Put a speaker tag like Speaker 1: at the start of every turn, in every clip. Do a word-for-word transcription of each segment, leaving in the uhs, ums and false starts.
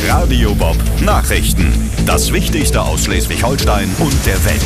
Speaker 1: Radio Bob Nachrichten. Das Wichtigste aus Schleswig-Holstein und der Welt.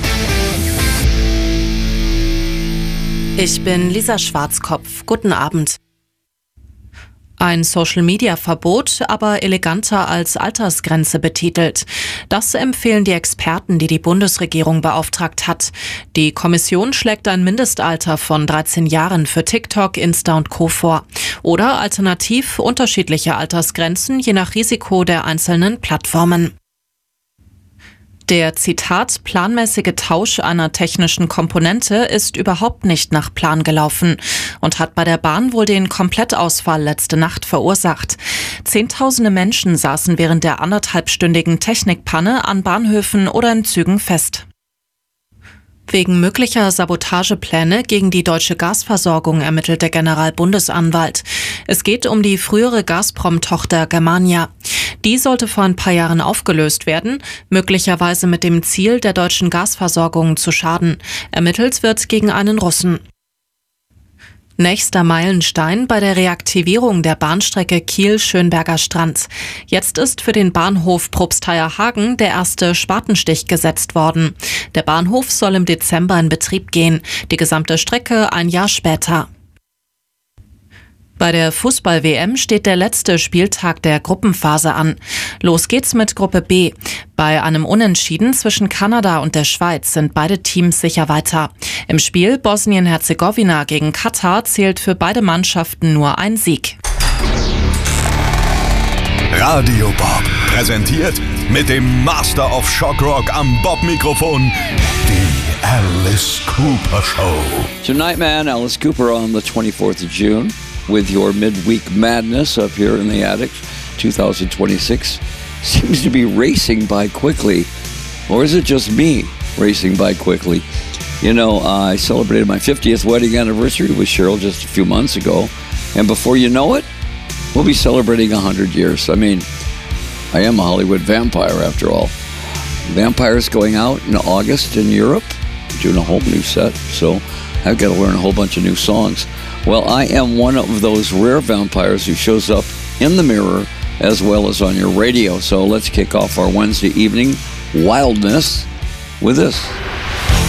Speaker 2: Ich bin Lisa Schwarzkopf. Guten Abend. Ein Social-Media-Verbot, aber eleganter als Altersgrenze betitelt. Das empfehlen die Experten, die die Bundesregierung beauftragt hat. Die Kommission schlägt ein Mindestalter von dreizehn Jahren für TikTok, Insta und Co. vor. Oder alternativ unterschiedliche Altersgrenzen, je nach Risiko der einzelnen Plattformen. Der, Zitat, planmäßige Tausch einer technischen Komponente ist überhaupt nicht nach Plan gelaufen und hat bei der Bahn wohl den Komplettausfall letzte Nacht verursacht. Zehntausende Menschen saßen während der anderthalbstündigen Technikpanne an Bahnhöfen oder in Zügen fest. Wegen möglicher Sabotagepläne gegen die deutsche Gasversorgung ermittelt der Generalbundesanwalt. Es geht um die frühere Gazprom-Tochter Germania. Die sollte vor ein paar Jahren aufgelöst werden, möglicherweise mit dem Ziel, der deutschen Gasversorgung zu schaden. Ermittelt wird gegen einen Russen. Nächster Meilenstein bei der Reaktivierung der Bahnstrecke Kiel-Schönberger Strand. Jetzt ist für den Bahnhof Probstheierhagen der erste Spatenstich gesetzt worden. Der Bahnhof soll im Dezember in Betrieb gehen, die gesamte Strecke ein Jahr später. Bei der Fußball-W M steht der letzte Spieltag der Gruppenphase an. Los geht's mit Gruppe B. Bei einem Unentschieden zwischen Kanada und der Schweiz sind beide Teams sicher weiter. Im Spiel Bosnien-Herzegowina gegen Katar zählt für beide Mannschaften nur ein Sieg.
Speaker 1: Radio Bob präsentiert mit dem Master of Shockrock am Bob-Mikrofon die Alice Cooper Show.
Speaker 3: Tonight, man, Alice Cooper on the twenty-fourth of June. With your midweek madness up here in the attic. twenty twenty-six seems to be racing by quickly. Or is it just me racing by quickly? You know, uh, I celebrated my fiftieth wedding anniversary with Cheryl just a few months ago. And before you know it, we'll be celebrating one hundred years. I mean, I am a Hollywood vampire after all. Vampires going out in August in Europe, doing a whole new set. So I've got to learn a whole bunch of new songs. Well, I am one of those rare vampires who shows up in the mirror as well as on your radio. So let's kick off our Wednesday evening wildness with this.